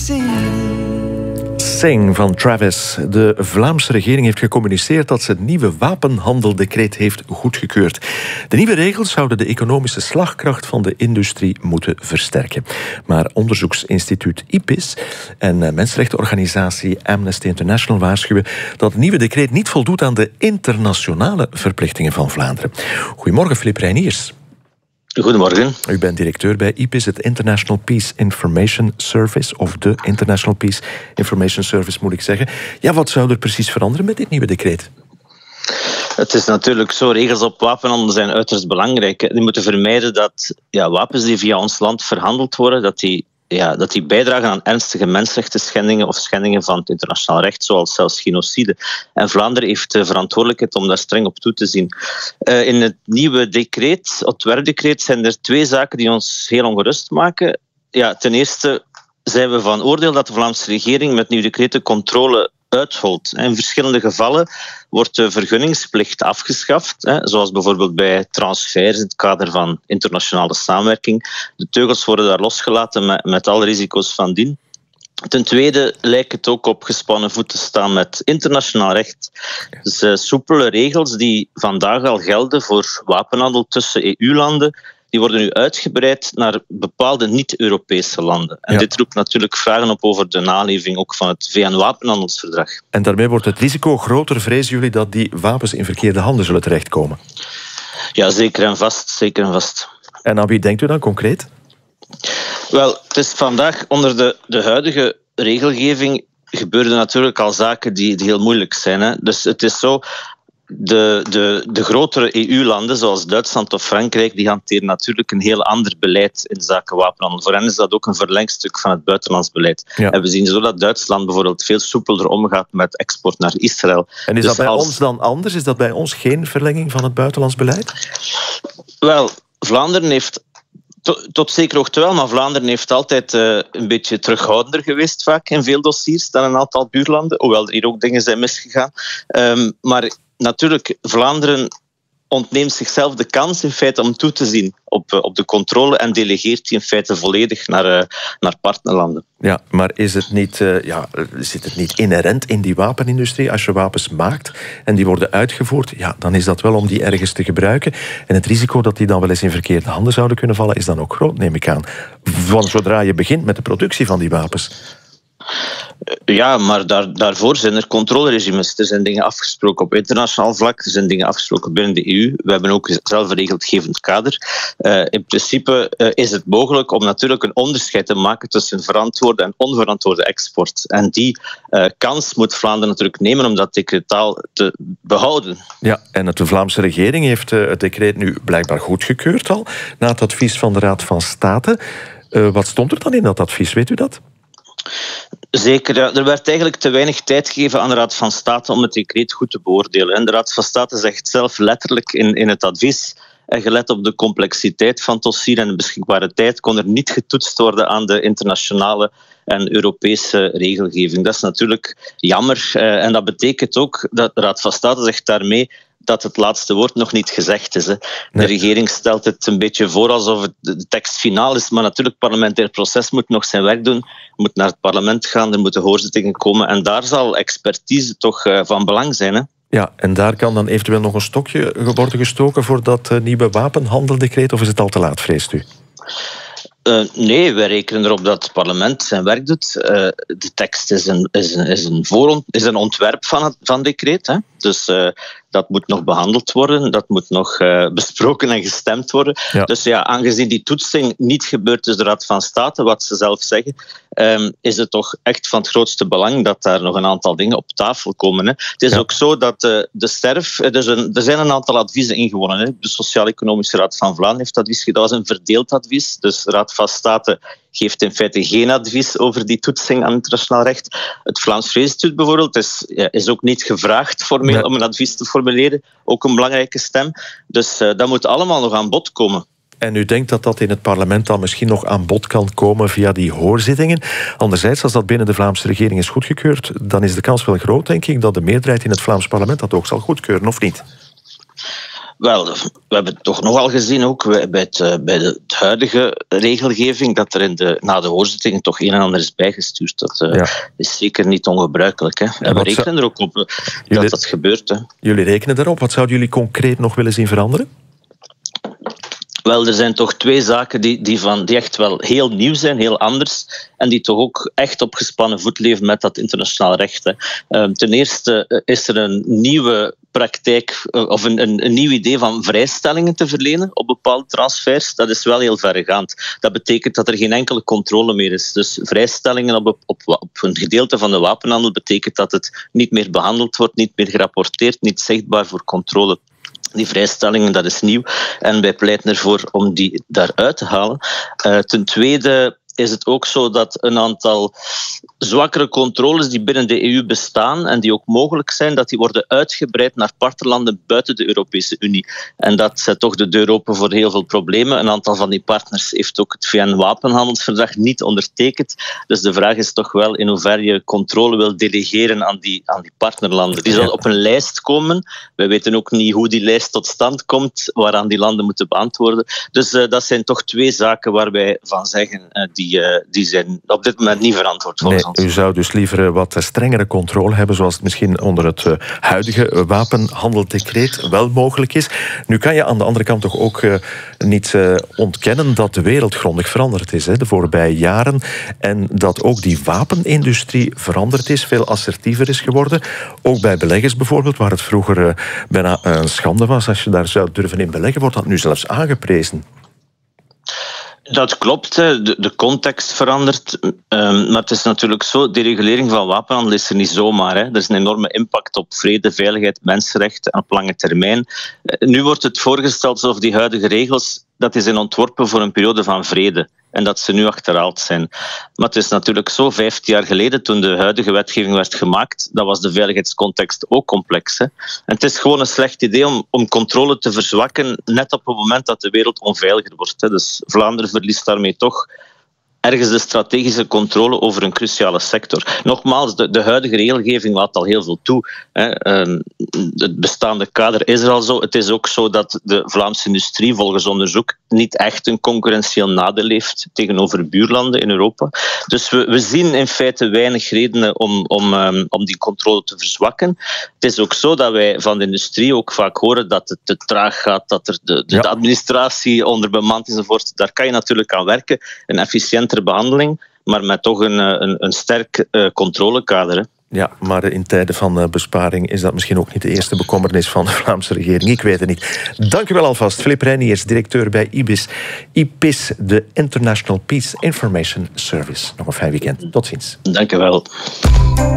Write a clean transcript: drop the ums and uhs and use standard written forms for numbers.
Sing van Travis. De Vlaamse regering heeft gecommuniceerd dat ze het nieuwe wapenhandeldecreet heeft goedgekeurd. De nieuwe regels zouden de economische slagkracht van de industrie moeten versterken. Maar onderzoeksinstituut IPIS en mensenrechtenorganisatie Amnesty International waarschuwen dat het nieuwe decreet niet voldoet aan de internationale verplichtingen van Vlaanderen. Goedemorgen, Filip Reiniers. Goedemorgen. U bent directeur bij IPIS, het International Peace Information Service, of de International Peace Information Service moet ik zeggen. Ja, wat zou er precies veranderen met dit nieuwe decreet? Het is natuurlijk zo, regels op wapenhandel zijn uiterst belangrijk. Die moeten vermijden dat wapens die via ons land verhandeld worden, dat die bijdragen aan ernstige mensenrechtenschendingen of schendingen van het internationaal recht, zoals zelfs genocide. En Vlaanderen heeft de verantwoordelijkheid om daar streng op toe te zien. In het nieuwe decreet, ontwerpdecreet, zijn er 2 zaken die ons heel ongerust maken. Ja, ten eerste zijn we van oordeel dat de Vlaamse regering met het nieuwe decreet de controle uitholt. In verschillende gevallen wordt de vergunningsplicht afgeschaft, zoals bijvoorbeeld bij transfers in het kader van internationale samenwerking. De teugels worden daar losgelaten met alle risico's van dien. Ten tweede lijkt het ook op gespannen voet te staan met internationaal recht. Dus soepele regels die vandaag al gelden voor wapenhandel tussen EU-landen, die worden nu uitgebreid naar bepaalde niet-Europese landen. En dit roept natuurlijk vragen op over de naleving ook van het VN-wapenhandelsverdrag. En daarmee wordt het risico groter, vrezen jullie, dat die wapens in verkeerde handen zullen terechtkomen? Ja, zeker en vast. Zeker en vast. En aan wie denkt u dan concreet? Wel, het is vandaag onder de huidige regelgeving gebeuren natuurlijk al zaken die heel moeilijk zijn. Hè. Dus het is zo, de grotere EU-landen, zoals Duitsland of Frankrijk, die hanteren natuurlijk een heel ander beleid in zaken wapenhandel. Voor hen is dat ook een verlengstuk van het buitenlands beleid. Ja. En we zien zo dat Duitsland bijvoorbeeld veel soepeler omgaat met export naar Israël. En is dat bij ons dan anders? Is dat bij ons geen verlenging van het buitenlands beleid? Wel, Vlaanderen heeft tot zeker hoogte wel, maar Vlaanderen heeft altijd een beetje terughoudender geweest vaak in veel dossiers dan een aantal buurlanden, hoewel er hier ook dingen zijn misgegaan. Maar natuurlijk, Vlaanderen ontneemt zichzelf de kans in feite om toe te zien op de controle en delegeert die in feite volledig naar partnerlanden. Ja, maar zit het niet inherent in die wapenindustrie? Als je wapens maakt en die worden uitgevoerd, dan is dat wel om die ergens te gebruiken. En het risico dat die dan wel eens in verkeerde handen zouden kunnen vallen, is dan ook groot, neem ik aan. Want zodra je begint met de productie van die wapens. Ja, maar daarvoor zijn er controleregimes. Er zijn dingen afgesproken op internationaal vlak, er zijn dingen afgesproken binnen de EU. We hebben ook zelf een regelgevend kader. In principe is het mogelijk om natuurlijk een onderscheid te maken tussen verantwoorde en onverantwoorde export. En die kans moet Vlaanderen natuurlijk nemen om dat decretaal te behouden. Ja, en de Vlaamse regering heeft het decreet nu blijkbaar goedgekeurd al, na het advies van de Raad van State. Wat stond er dan in dat advies, weet u dat? Zeker, er werd eigenlijk te weinig tijd gegeven aan de Raad van State om het decreet goed te beoordelen. En de Raad van State zegt zelf letterlijk in het advies, en gelet op de complexiteit van het dossier en de beschikbare tijd, kon er niet getoetst worden aan de internationale en Europese regelgeving. Dat is natuurlijk jammer. En dat betekent ook dat de Raad van State zegt daarmee dat het laatste woord nog niet gezegd is. Hè. De regering stelt het een beetje voor alsof het de tekst finaal is, maar natuurlijk, het parlementair proces moet nog zijn werk doen, moet naar het parlement gaan, er moeten hoorzittingen komen en daar zal expertise toch van belang zijn. Hè. Ja, en daar kan dan eventueel nog een stokje worden gestoken voor dat nieuwe wapenhandeldecreet, of is het al te laat, vreest u? Nee, wij rekenen erop dat het parlement zijn werk doet. De tekst is een ontwerp van het decreet. Hè. Dus dat moet nog behandeld worden, dat moet nog besproken en gestemd worden. Ja. Dus aangezien die toetsing niet gebeurt tussen de Raad van State, wat ze zelf zeggen, is het toch echt van het grootste belang dat daar nog een aantal dingen op tafel komen. Hè. Het is ook zo dat de STERF, er zijn een aantal adviezen ingewonnen. Hè. De Sociaal-Economische Raad van Vlaanderen heeft advies gedaan, dat is een verdeeld advies. Dus de Raad van State geeft in feite geen advies over die toetsing aan internationaal recht. Het Vlaams Vredesinstituut bijvoorbeeld is ook niet gevraagd formeel om een advies te formuleren. Ook een belangrijke stem. Dus dat moet allemaal nog aan bod komen. En u denkt dat dat in het parlement dan misschien nog aan bod kan komen via die hoorzittingen? Anderzijds, als dat binnen de Vlaamse regering is goedgekeurd, dan is de kans wel groot, denk ik, dat de meerderheid in het Vlaams parlement dat ook zal goedkeuren, of niet? Wel, we hebben het toch nogal gezien ook bij de huidige regelgeving dat er na de hoorzittingen toch een en ander is bijgestuurd. Dat is zeker niet ongebruikelijk. Hè. En we rekenen er ook op dat dat gebeurt. Hè. Jullie rekenen daarop. Wat zouden jullie concreet nog willen zien veranderen? Wel, er zijn toch 2 zaken die echt wel heel nieuw zijn, heel anders, en die toch ook echt op gespannen voet leven met dat internationaal recht. Hè. Ten eerste is er een nieuwe praktijk, of een nieuw idee van vrijstellingen te verlenen op bepaalde transfers. Dat is wel heel verregaand. Dat betekent dat er geen enkele controle meer is. Dus vrijstellingen op een gedeelte van de wapenhandel betekent dat het niet meer behandeld wordt, niet meer gerapporteerd, niet zichtbaar voor controle. Die vrijstellingen, dat is nieuw. En wij pleiten ervoor om die daaruit te halen. Ten tweede is het ook zo dat een aantal zwakkere controles die binnen de EU bestaan en die ook mogelijk zijn, dat die worden uitgebreid naar partnerlanden buiten de Europese Unie. En dat zet toch de deur open voor heel veel problemen. Een aantal van die partners heeft ook het VN-wapenhandelsverdrag niet ondertekend. Dus de vraag is toch wel in hoeverre je controle wil delegeren aan die partnerlanden. Die zullen op een lijst komen. Wij weten ook niet hoe die lijst tot stand komt, waaraan die landen moeten beantwoorden. Dus dat zijn toch 2 zaken waar wij van zeggen, die zijn op dit moment niet verantwoord volgens ons. U zou dus liever wat strengere controle hebben, zoals het misschien onder het huidige wapenhandeldecreet wel mogelijk is. Nu kan je aan de andere kant toch ook niet ontkennen dat de wereld grondig veranderd is de voorbije jaren. En dat ook die wapenindustrie veranderd is, veel assertiever is geworden. Ook bij beleggers bijvoorbeeld, waar het vroeger bijna een schande was als je daar zou durven in beleggen, wordt dat nu zelfs aangeprezen. Dat klopt, de context verandert. Maar het is natuurlijk zo, de regulering van wapenhandel is er niet zomaar. Hè. Er is een enorme impact op vrede, veiligheid, mensenrechten op lange termijn. Nu wordt het voorgesteld alsof die huidige regels, dat die zijn ontworpen voor een periode van vrede. En dat ze nu achterhaald zijn. Maar het is natuurlijk zo, 15 jaar geleden, toen de huidige wetgeving werd gemaakt, dat was de veiligheidscontext ook complex. Hè. En het is gewoon een slecht idee om controle te verzwakken, net op het moment dat de wereld onveiliger wordt. Hè. Dus Vlaanderen verliest daarmee toch ergens de strategische controle over een cruciale sector. Nogmaals, de huidige regelgeving laat al heel veel toe. Het bestaande kader is er al zo. Het is ook zo dat de Vlaamse industrie volgens onderzoek niet echt een concurrentieel nadeel heeft tegenover buurlanden in Europa. Dus we zien in feite weinig redenen om die controle te verzwakken. Het is ook zo dat wij van de industrie ook vaak horen dat het te traag gaat, dat er de administratie onderbemand is enzovoort. Daar kan je natuurlijk aan werken. Een efficiëntere behandeling, maar met toch een sterk controlekader. Hè. Ja, maar in tijden van besparing is dat misschien ook niet de eerste bekommernis van de Vlaamse regering. Ik weet het niet. Dank u wel alvast. Filip Reyniers, directeur bij IPIS, de International Peace Information Service. Nog een fijn weekend. Tot ziens. Dank u wel.